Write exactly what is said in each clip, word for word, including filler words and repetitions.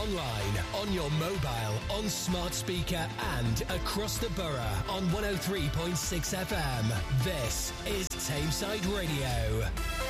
online, on your mobile, on smart speaker and across the borough on one oh three point six F M. This is Tameside Radio.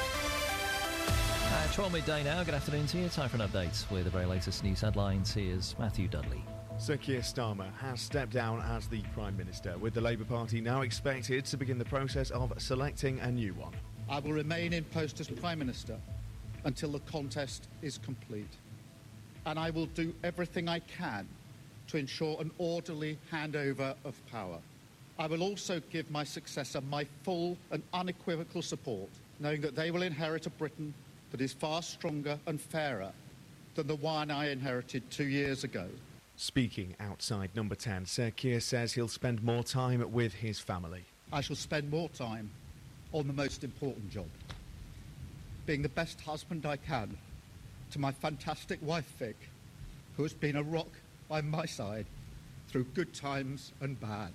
Uh, twelve midday now. Good afternoon to you. Time for an update with the very latest news headlines. Here's Matthew Dudley. Sir Keir Starmer has stepped down as the Prime Minister, with the Labour Party now expected to begin the process of selecting a new one. I will remain in post as Prime Minister until the contest is complete. And I will do everything I can to ensure an orderly handover of power. I will also give my successor my full and unequivocal support, knowing that they will inherit a Britain that is far stronger and fairer than the one I inherited two years ago. Speaking outside Number ten, Sir Keir says he'll spend more time with his family. I shall spend more time on the most important job, being the best husband I can to my fantastic wife Vic, who has been a rock by my side through good times and bad,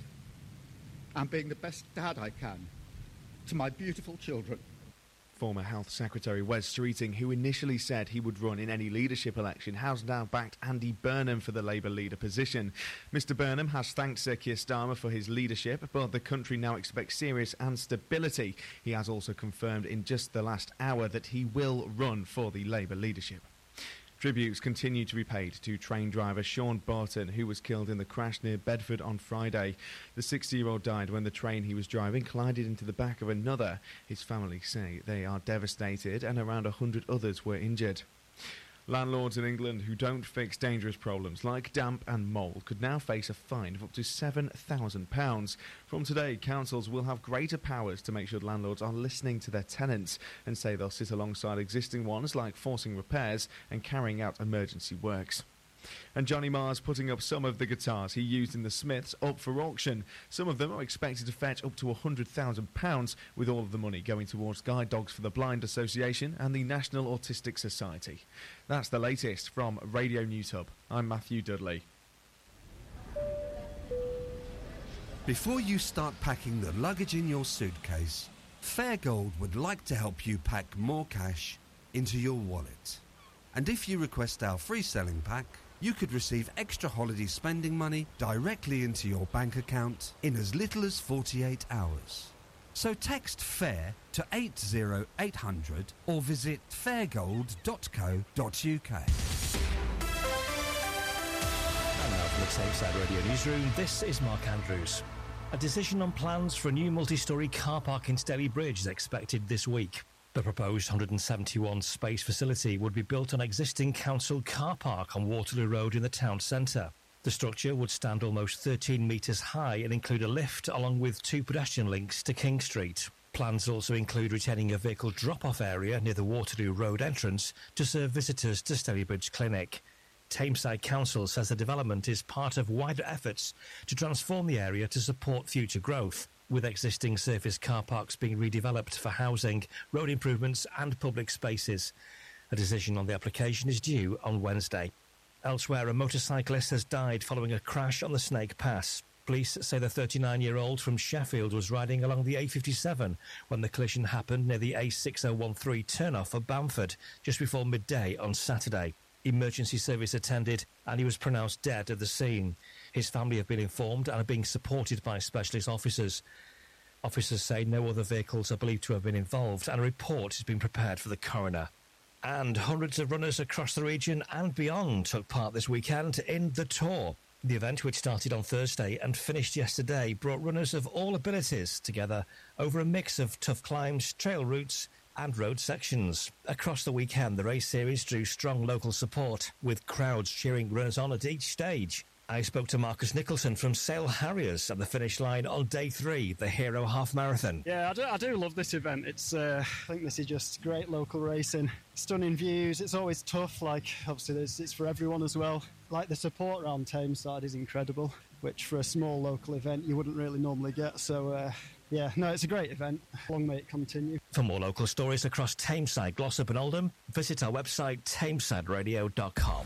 and being the best dad I can to my beautiful children. Former Health Secretary Wes Streeting, who initially said he would run in any leadership election, has now backed Andy Burnham for the Labour leader position. Mister Burnham has thanked Sir Keir Starmer for his leadership, but the country now expects serious and stability. He has also confirmed in just the last hour that he will run for the Labour leadership. Tributes continue to be paid to train driver Sean Barton, who was killed in the crash near Bedford on Friday. The sixty-year-old died when the train he was driving collided into the back of another. His family say they are devastated and around one hundred others were injured. Landlords in England who don't fix dangerous problems like damp and mould could now face a fine of up to seven thousand pounds. From today, councils will have greater powers to make sure landlords are listening to their tenants and say they'll sit alongside existing ones like forcing repairs and carrying out emergency works. And Johnny Marr's putting up some of the guitars he used in the Smiths up for auction. Some of them are expected to fetch up to one hundred thousand pounds, with all of the money going towards Guide Dogs for the Blind Association and the National Autistic Society. That's the latest from Radio News Hub. I'm Matthew Dudley. Before you start packing the luggage in your suitcase, Fairgold would like to help you pack more cash into your wallet. And if you request our free selling pack, you could receive extra holiday spending money directly into your bank account in as little as forty-eight hours. So text FAIR to eight zero eight hundred or visit fairgold dot co dot uk. And now from the Tameside Radio Newsroom, this is Mark Andrews. A decision on plans for a new multi-storey car park in Steley Bridge is expected this week. The proposed one hundred seventy-one space facility would be built on existing council car park on Waterloo Road in the town centre. The structure would stand almost thirteen metres high and include a lift along with two pedestrian links to King Street. Plans also include retaining a vehicle drop-off area near the Waterloo Road entrance to serve visitors to Steley Bridge Clinic. Tameside Council says the development is part of wider efforts to transform the area to support future growth, with existing surface car parks being redeveloped for housing, road improvements and public spaces. A decision on the application is due on Wednesday. Elsewhere, a motorcyclist has died following a crash on the Snake Pass. Police say the thirty-nine-year-old from Sheffield was riding along the A fifty-seven when the collision happened near the A six oh one three turnoff of Bamford just before midday on Saturday. Emergency service attended and he was pronounced dead at the scene. His family have been informed and are being supported by specialist officers. Officers say no other vehicles are believed to have been involved and a report has been prepared for the coroner. And hundreds of runners across the region and beyond took part this weekend in The Tour. The event, which started on Thursday and finished yesterday, brought runners of all abilities together over a mix of tough climbs, trail routes and road sections. Across the weekend, the race series drew strong local support, with crowds cheering runners on at each stage. I spoke to Marcus Nicholson from Sale Harriers at the finish line on day three, the Hero Half Marathon. Yeah, I do, I do love this event. It's, uh, I think this is just great local racing. Stunning views. It's always tough, like, obviously there's, it's for everyone as well. Like, the support around Tameside is incredible, which for a small local event you wouldn't really normally get. So, uh, yeah, no, it's a great event. Long may it continue. For more local stories across Tameside, Glossop and Oldham, visit our website tameside radio dot com.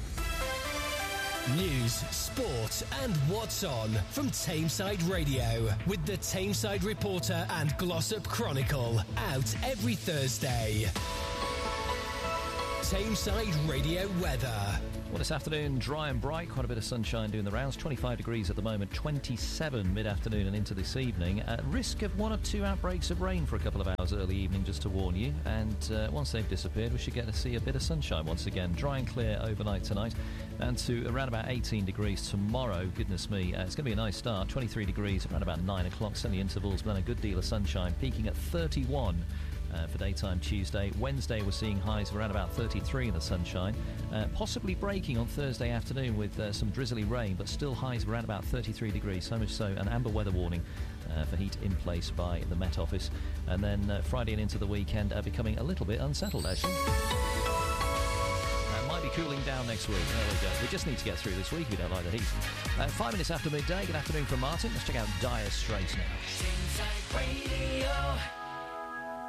News, sport and what's on from Tameside Radio with the Tameside Reporter and Glossop Chronicle, out every Thursday. Tameside Radio weather. Well, this afternoon, dry and bright, quite a bit of sunshine doing the rounds. twenty-five degrees at the moment, twenty-seven mid-afternoon and into this evening. At risk of one or two outbreaks of rain for a couple of hours early evening, just to warn you. And uh, once they've disappeared, we should get to see a bit of sunshine once again. Dry and clear overnight tonight, and to around about eighteen degrees tomorrow. Goodness me, uh, it's going to be a nice start. twenty-three degrees around about nine o'clock. Sunny intervals, but then a good deal of sunshine, peaking at thirty-one. Uh, for daytime Tuesday. Wednesday we're seeing highs of around about thirty-three in the sunshine, uh, possibly breaking on Thursday afternoon with uh, some drizzly rain, but still highs of around about thirty-three degrees, so much so an amber weather warning uh, for heat in place by the Met Office. And then uh, Friday and into the weekend uh, becoming a little bit unsettled actually. Uh, might be cooling down next week. There we go. We just need to get through this week. We don't like the heat. Uh, five minutes after midday. Good afternoon from Martin. Let's check out Dire Straits now. Tameside Radio.